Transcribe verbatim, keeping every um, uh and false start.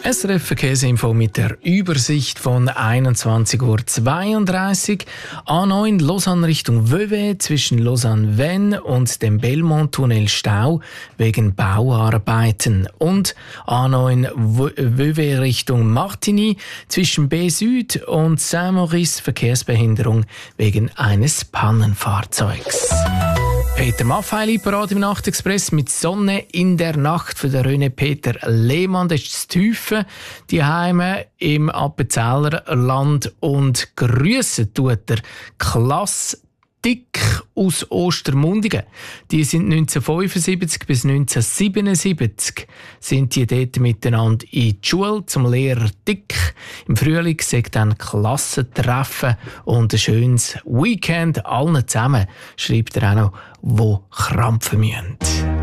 S R F Verkehrsinfo mit der Übersicht von einundzwanzig Uhr zweiunddreißig. A neun Lausanne Richtung Vevey zwischen Lausanne-Vennes und dem Belmont-Tunnel Stau wegen Bauarbeiten. Und A neun Vevey Richtung Martigny zwischen B-Süd und Saint-Maurice Verkehrsbehinderung wegen eines Pannenfahrzeugs. Peter Maffeili, parat im Nachtexpress mit Sonne in der Nacht für den René Peter Lehmann. Das ist das Tiefe, die Heime im Appenzeller Land. Und grüssen tut er Klasse Dick aus Ostermundigen. Die sind neunzehnhundertfünfundsiebzig bis neunzehnhundertsiebenundsiebzig sind die dort miteinander in die Schule zum Lehrer Dick. Im Frühling sagt dann Klassentreffen und ein schönes Weekend allen zusammen, schreibt er auch noch, wo krampfen müssen.